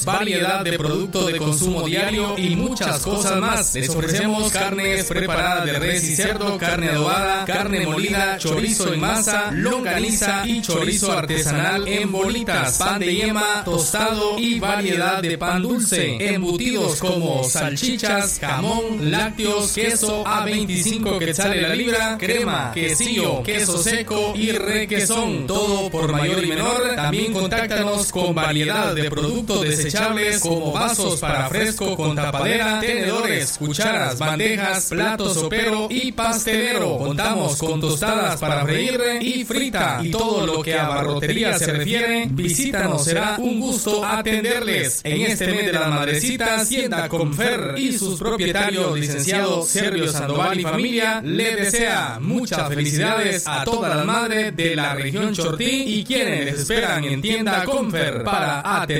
variedad de productos de consumo diario y muchas cosas más. Les ofrecemos carnes preparadas de res y cerdo, carne adobada, carne molida, chorizo en masa, longaniza y chorizo artesanal en bolitas, pan de yema, tostado y variedad de pan dulce. Embutidos como salchichas, jamón, lácteos, queso a 25 quetzales la libra, crema, quesillo, queso seco y requesón. Todo por mayor y menor. También contáctanos con variedad de productos desechables como vasos para fresco con tapadera, tenedores, cucharas, bandejas, platos sopero y pastelero. Contamos con tostadas para freír y frita y todo lo que a barrotería se refiere. Visítanos, será un gusto atenderles. En este mes de las madrecitas, Tienda Confer y sus propietarios, licenciado Servio Sandoval y familia, le desea muchas felicidades a todas las madres de la región Chortí y quienes les esperan en Tienda Confer para atender